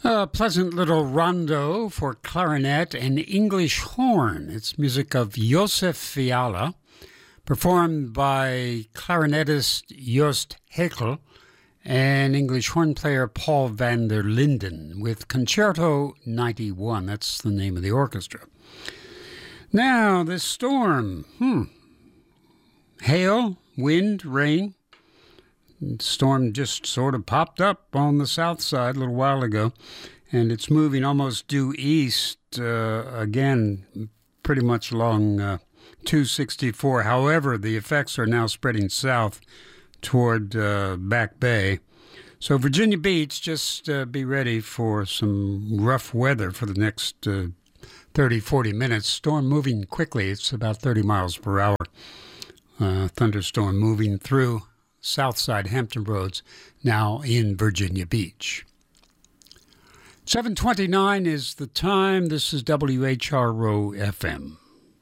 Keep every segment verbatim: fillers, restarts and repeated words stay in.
A pleasant little rondo for clarinet and English horn. It's music of Josef Fiala, performed by clarinetist Joost Haeckel and English horn player Paul van der Linden with Concerto ninety-one. That's the name of the orchestra. Now, this storm. Hmm. Hail, wind, rain. Storm just sort of popped up on the south side a little while ago, and it's moving almost due east uh, again, pretty much along uh, two sixty-four. However, the effects are now spreading south toward uh, Back Bay. So Virginia Beach, just uh, be ready for some rough weather for the next uh, thirty, forty minutes. Storm moving quickly. It's about thirty miles per hour. Uh, thunderstorm moving through Southside Hampton Roads, now in Virginia Beach. seven twenty-nine is the time. This is W H R O F M.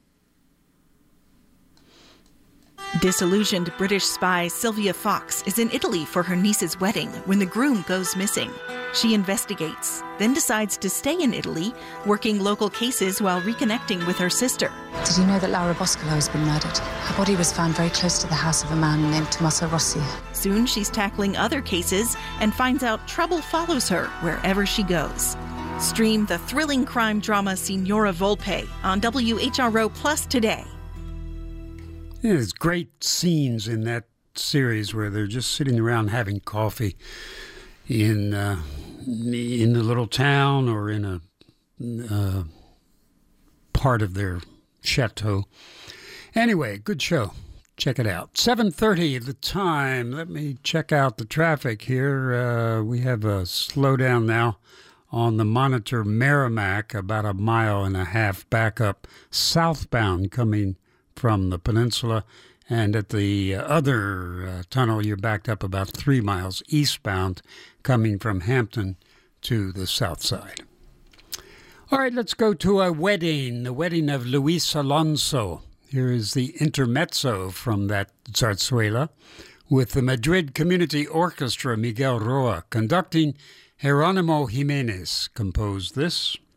Disillusioned British spy Sylvia Fox is in Italy for her niece's wedding when the groom goes missing. She investigates, then decides to stay in Italy, working local cases while reconnecting with her sister. Did you know that Laura Boscolo has been murdered? Her body was found very close to the house of a man named Tommaso Rossi. Soon she's tackling other cases and finds out trouble follows her wherever she goes. Stream the thrilling crime drama Signora Volpe on W H R O Plus today. There's great scenes in that series where they're just sitting around having coffee in uh, in the little town or in a uh, part of their chateau. Anyway, good show. Check it out. seven thirty the time. Let me check out the traffic here. Uh, we have a slowdown now on the Monitor Merrimack, about a mile and a half back up southbound coming from the peninsula, and at the other uh, tunnel you're backed up about three miles eastbound coming from Hampton to the south side. All right, let's go to a wedding, the wedding of Luis Alonso. Here is the intermezzo from that zarzuela with the Madrid Community Orchestra. Miguel Roa conducting. Jeronimo Jimenez composed this.